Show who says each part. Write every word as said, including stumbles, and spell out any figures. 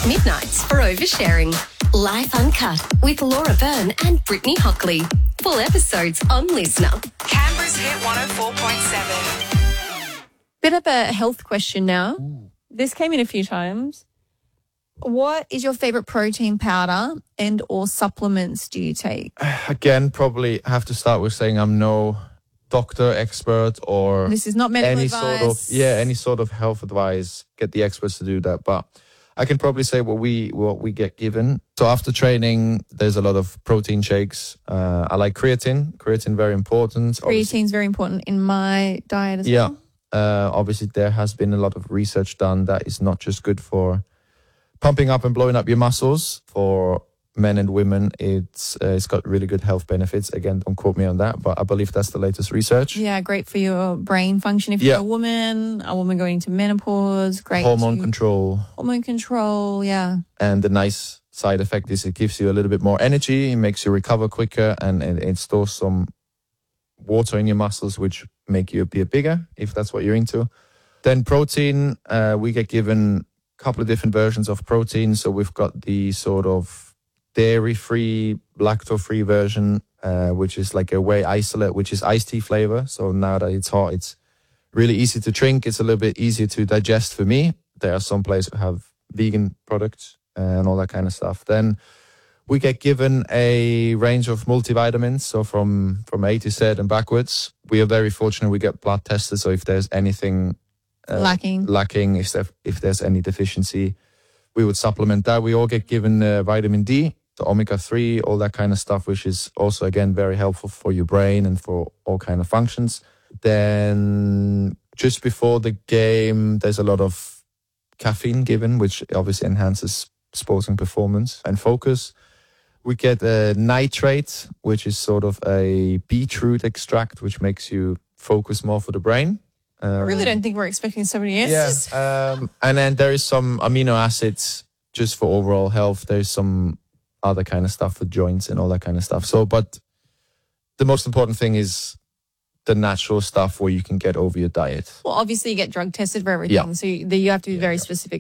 Speaker 1: Midnights for Oversharing. Live Uncut with Laura Byrne and Brittany Hockley. Full episodes on Listener.
Speaker 2: Canberra's Hit one oh four point seven.
Speaker 3: Bit of a health question now.
Speaker 4: Ooh.
Speaker 3: This came in a few times. What is your favourite protein powder and or supplements do you take?
Speaker 4: Again, probably have to start with saying I'm no doctor, expert, or
Speaker 3: This is not medical
Speaker 4: any
Speaker 3: advice.
Speaker 4: sort of yeah, any sort of health advice. Get the experts to do that, but I can probably say what we what we get given. So after training, there's a lot of protein shakes. Uh, I like creatine. Creatine very important.
Speaker 3: Creatine's very important in my diet as
Speaker 4: Yeah.
Speaker 3: well.
Speaker 4: Uh, obviously, there has been a lot of research done that is not just good for pumping up and blowing up your muscles. For men and women, it's uh, it's got really good health benefits. Again, don't quote me on that, but I believe that's the latest research.
Speaker 3: Yeah, great for your brain function if
Speaker 4: Yeah.
Speaker 3: you're a woman, a woman going into menopause, great
Speaker 4: Hormone
Speaker 3: to-
Speaker 4: control.
Speaker 3: hormone control, yeah.
Speaker 4: And the nice side effect is it gives you a little bit more energy, it makes you recover quicker, and, and it stores some water in your muscles, which make you appear bigger, if that's what you're into. Then protein, uh, we get given a couple of different versions of protein. So we've got the sort of dairy-free, lactose-free version, uh, which is like a whey isolate, which is iced tea flavor. So now that it's hot, it's really easy to drink. It's a little bit easier to digest for me. There are some places who have vegan products and all that kind of stuff. Then we get given a range of multivitamins, so from, from A to Z and backwards. We are very fortunate we get blood tested, so if there's anything uh,
Speaker 3: Lacking.
Speaker 4: lacking, if, there, if there's any deficiency, we would supplement that. We all get given uh, vitamin D, the omega three, all that kind of stuff, which is also, again, very helpful for your brain and for all kind of functions. Then just before the game, there's a lot of caffeine given, which obviously enhances sporting performance and focus. We get a nitrate, which is sort of a beetroot extract, which makes you focus more for the brain.
Speaker 3: I
Speaker 4: Um,
Speaker 3: really don't think we're expecting so many
Speaker 4: yeah.
Speaker 3: answers.
Speaker 4: Um, and then there is some amino acids just for overall health. There's some other kind of stuff for joints and all that kind of stuff. So, but the most important thing is the natural stuff where you can get over your diet.
Speaker 3: Well, obviously you get drug tested for everything,
Speaker 4: Yeah.
Speaker 3: so you, you have to be very
Speaker 4: yeah.
Speaker 3: specific